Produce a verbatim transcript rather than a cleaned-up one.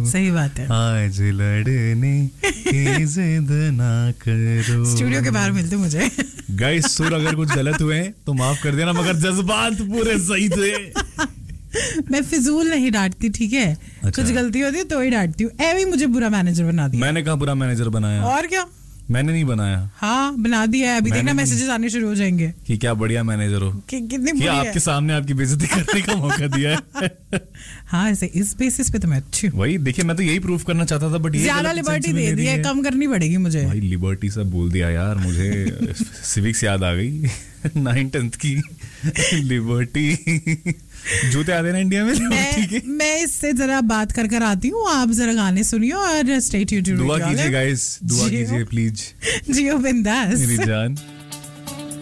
सही बात है, आज लड़ने की जिद ना करो। स्टूडियो के बाहर मिलते मुझे। गाइस सुर अगर कुछ गलत हुए तो माफ कर देना, मगर जज्बात पूरे सही थे। मैं फिजूल नहीं डांटती, ठीक है? अच्छा। कुछ गलती होती है तो ही डांटती हूँ। एवी मुझे बुरा मैनेजर बना दिया। मैंने कहा बुरा मैनेजर बनाया? और क्या, मैंने नहीं बनाया। हाँ बना दिया है। अभी देखना मैसेजेस आने शुरू हो जाएंगे कि क्या बढ़िया मैनेजर हो, कि कितनी कि बुरी आपके है। सामने आपकी बेइज्जती करने का मौका दिया है। हाँ ऐसे इस बेसिस पे तो मैं अच्छी हूँ। वही देखिए, मैं तो यही प्रूफ करना चाहता था, बट ये ज्यादा लिबर्टी दे दी है, कम करनी पड़ेगी मुझे। भाई लिबर्टी सब बोल दिया यार, मुझे सिविक्स याद आ गई। नाइन टेंथ की लिबर्टी। जूते आते ना इंडिया में लिबर्टी के। मैं, मैं इससे जरा बात कर कर आती हूँ, आप जरा गाने सुनिए और स्टे ट्यून्ड। दुआ कीजिए गाइस, दुआ कीजिए प्लीज। जियो बिंदास मेरी जान।